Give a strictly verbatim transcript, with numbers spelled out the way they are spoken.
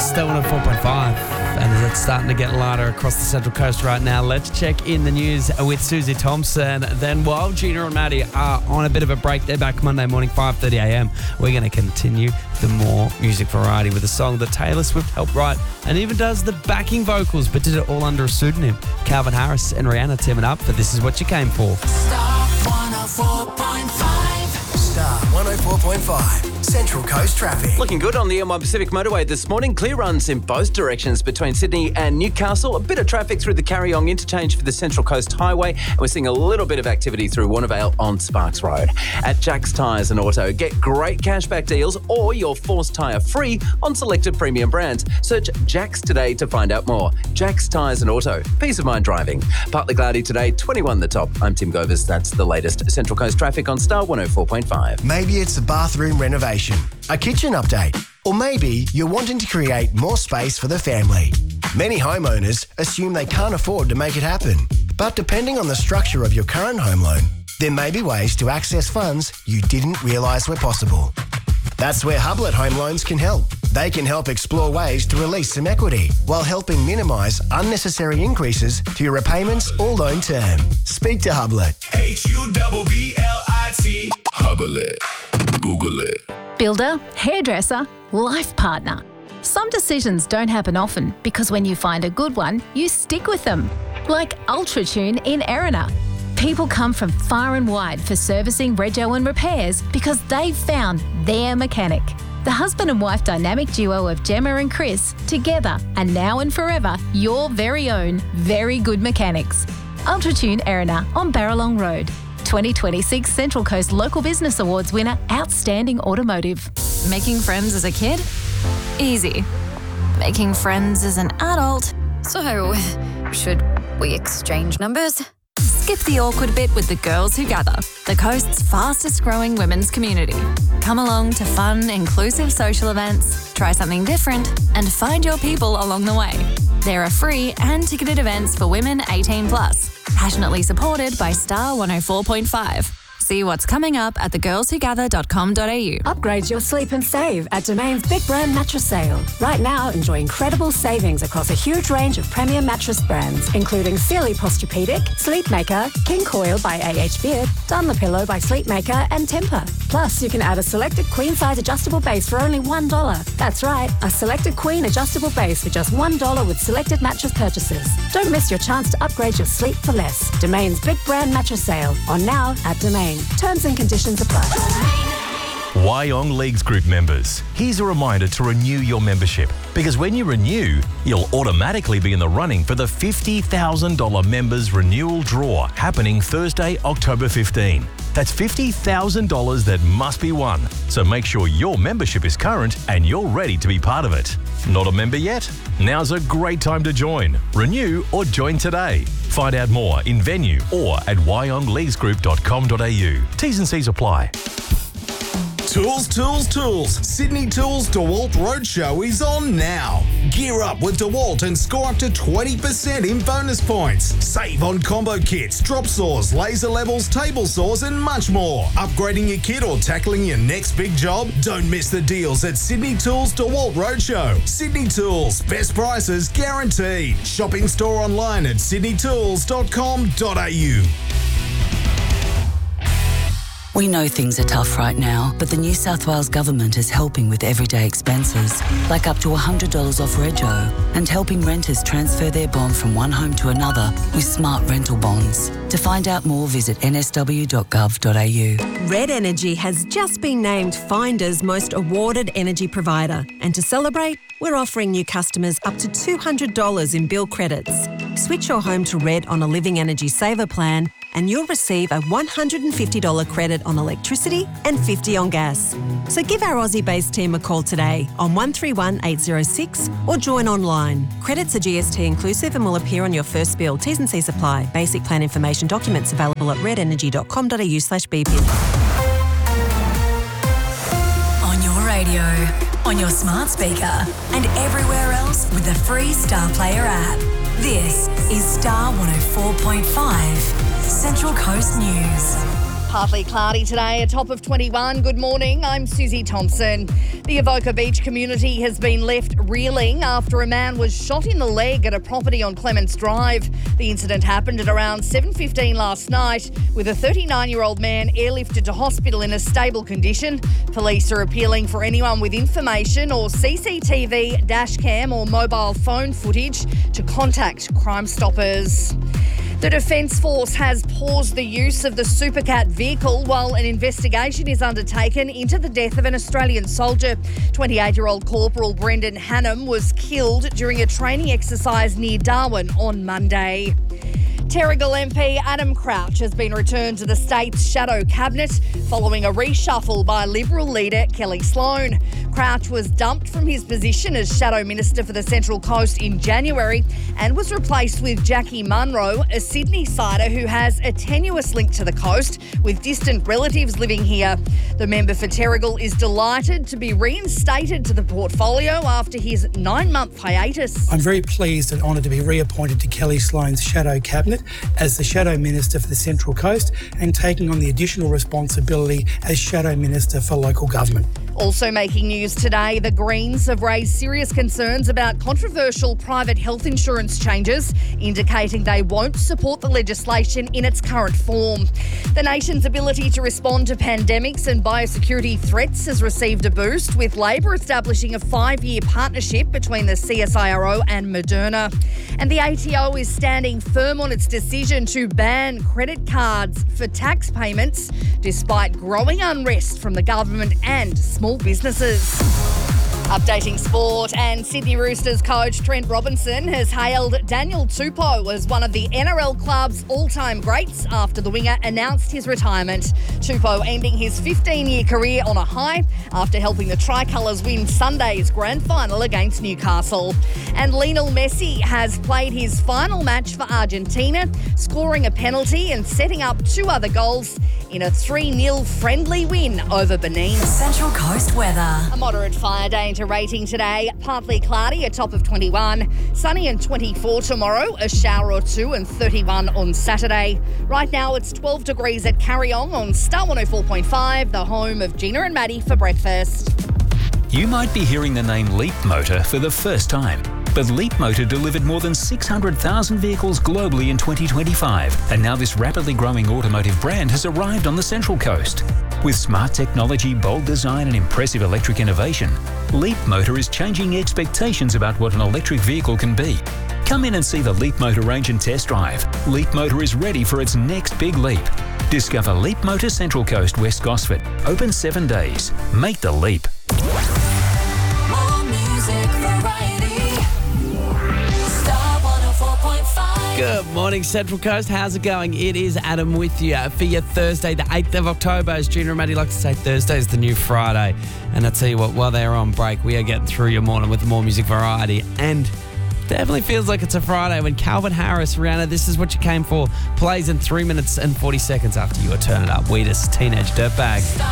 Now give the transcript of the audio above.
Still one at four point five, and it's starting to get lighter across the Central Coast right now. Let's check in the news with Susie Thompson. Then while Gina and Maddie are on a bit of a break, they're back Monday morning, five thirty a.m. We're going to continue the more music variety with a song that Taylor Swift helped write and even does the backing vocals, but did it all under a pseudonym. Calvin Harris and Rihanna teaming up for This Is What You Came For. Star one oh four point five. Star one oh four point five. Central Coast traffic. Looking good on the M one Pacific Motorway this morning. Clear runs in both directions between Sydney and Newcastle. A bit of traffic through the Carryong interchange for the Central Coast Highway. And we're seeing a little bit of activity through Warnervale on Sparks Road. At Jack's Tyres and Auto, get great cashback deals or your Force tyre free on selected premium brands. Search Jack's today to find out more. Jack's Tyres and Auto. Peace of mind driving. Partly cloudy today, twenty-one the top. I'm Tim Govers. That's the latest Central Coast traffic on Star one oh four point five. Maybe it's a bathroom renovation, a kitchen update, or maybe you're wanting to create more space for the family. Many homeowners assume they can't afford to make it happen. But depending on the structure of your current home loan, there may be ways to access funds you didn't realise were possible. That's where Hublet Home Loans can help. They can help explore ways to release some equity while helping minimise unnecessary increases to your repayments or loan term. Speak to Hublet. H U B B L I T. Hublet. Google it. Builder, hairdresser, life partner. Some decisions don't happen often because when you find a good one, you stick with them. Like UltraTune in Erina. People come from far and wide for servicing, rego and repairs because they've found their mechanic. The husband and wife dynamic duo of Gemma and Chris, together and now and forever, your very own very good mechanics. UltraTune Erina on Barralong Road. twenty twenty-six Central Coast Local Business Awards winner, Outstanding Automotive. Making friends as a kid? Easy. Making friends as an adult? So, should we exchange numbers? Skip the awkward bit with the Girls Who Gather, the coast's fastest growing women's community. Come along to fun, inclusive social events, try something different, and find your people along the way. There are free and ticketed events for women eighteen plus, passionately supported by Star one oh four point five. See what's coming up at the girls who gather dot com dot a u. Upgrade your sleep and save at Domain's Big Brand Mattress Sale. Right now, enjoy incredible savings across a huge range of premium mattress brands, including Sealy Posturepedic, Sleepmaker, King Coil by A H Beard, Dunlopillow by Sleepmaker, and Tempur. Plus, you can add a selected queen-size adjustable base for only one dollar. That's right, a selected queen adjustable base for just one dollar with selected mattress purchases. Don't miss your chance to upgrade your sleep for less. Domain's Big Brand Mattress Sale, on now at Domain. Terms and conditions apply. Wyong Leagues Group members, here's a reminder to renew your membership, because when you renew, you'll automatically be in the running for the fifty thousand dollars members renewal draw happening Thursday, October fifteenth. That's fifty thousand dollars that must be won, so make sure your membership is current and you're ready to be part of it. Not a member yet? Now's a great time to join. Renew or join today. Find out more in venue or at wyong leagues group dot com dot a u. T's and C's apply. Tools, tools, tools. Sydney Tools DeWalt Roadshow is on now. Gear up with DeWalt and score up to twenty percent in bonus points. Save on combo kits, drop saws, laser levels, table saws, and much more. Upgrading your kit or tackling your next big job? Don't miss the deals at Sydney Tools DeWalt Roadshow. Sydney Tools, best prices guaranteed. Shopping store online at sydney tools dot com dot a u. We know things are tough right now, but the New South Wales Government is helping with everyday expenses, like up to one hundred dollars off rego, and helping renters transfer their bond from one home to another with smart rental bonds. To find out more, visit n s w dot gov dot a u. Red Energy has just been named Finder's most awarded energy provider, and to celebrate, we're offering new customers up to two hundred dollars in bill credits. Switch your home to Red on a Living Energy Saver plan, and you'll receive a one hundred fifty dollars credit on electricity and fifty dollars on gas. So give our Aussie-based team a call today on one three one eight zero six or join online. Credits are G S T inclusive and will appear on your first bill. T's and C's apply. Basic plan information documents available at red energy dot com dot a u slash b p i n. On your radio, on your smart speaker, and everywhere else with the free Star Player app. This is Star one oh four point five, Central Coast News. Partly cloudy today, a top of twenty-one. Good morning, I'm Susie Thompson. The Avoca Beach community has been left reeling after a man was shot in the leg at a property on Clements Drive. The incident happened at around seven fifteen last night, with a thirty-nine-year-old man airlifted to hospital in a stable condition. Police are appealing for anyone with information or C C T V, dash cam or mobile phone footage to contact Crime Stoppers. The Defence Force has paused the use of the Supercat vehicle while an investigation is undertaken into the death of an Australian soldier. twenty-eight-year-old Corporal Brendan Hannum was killed during a training exercise near Darwin on Monday. Terrigal M P Adam Crouch has been returned to the state's shadow cabinet following a reshuffle by Liberal leader Kelly Sloan. Crouch was dumped from his position as Shadow Minister for the Central Coast in January and was replaced with Jackie Munro, a Sydney-sider who has a tenuous link to the coast with distant relatives living here. The member for Terrigal is delighted to be reinstated to the portfolio after his nine-month hiatus. I'm very pleased and honoured to be reappointed to Kelly Sloan's Shadow Cabinet as the Shadow Minister for the Central Coast and taking on the additional responsibility as Shadow Minister for Local Government. Also making news today, the Greens have raised serious concerns about controversial private health insurance changes, indicating they won't support the legislation in its current form. The nation's ability to respond to pandemics and biosecurity threats has received a boost, with Labor establishing a five-year partnership between the C S I R O and Moderna. And the A T O is standing firm on its decision to ban credit cards for tax payments, despite growing unrest from the government and small businesses. Updating sport, and Sydney Roosters coach Trent Robinson has hailed Daniel Tupou as one of the N R L club's all-time greats after the winger announced his retirement. Tupou ending his fifteen-year career on a high after helping the Tricolours win Sunday's grand final against Newcastle. And Lionel Messi has played his final match for Argentina, scoring a penalty and setting up two other goals in a three nil friendly win over Benin. Central Coast weather. A moderate fire danger rating today, partly cloudy, a top of twenty-one. Sunny and twenty-four tomorrow, a shower or two and thirty-one on Saturday. Right now it's twelve degrees at Carryong on Star one oh four point five, the home of Gina and Maddie for breakfast. You might be hearing the name Leap Motor for the first time. But Leap Motor delivered more than six hundred thousand vehicles globally in twenty twenty-five, and now this rapidly growing automotive brand has arrived on the Central Coast. With smart technology, bold design and impressive electric innovation, Leap Motor is changing expectations about what an electric vehicle can be. Come in and see the Leap Motor range and test drive. Leap Motor is ready for its next big leap. Discover Leap Motor Central Coast, West Gosford. Open seven days. Make the leap. More music variety. Star one oh four point five. Good morning, Central Coast. How's it going? It is Adam with you for your Thursday, the eighth of October. As Gina and Maddie like to say, Thursday is the new Friday. And I tell you what, while they're on break, we are getting through your morning with more music variety. And definitely feels like it's a Friday when Calvin Harris, Rihanna, This Is What You Came For, plays in three minutes and forty seconds after you are turning up. Wheatus, Teenage Dirtbag.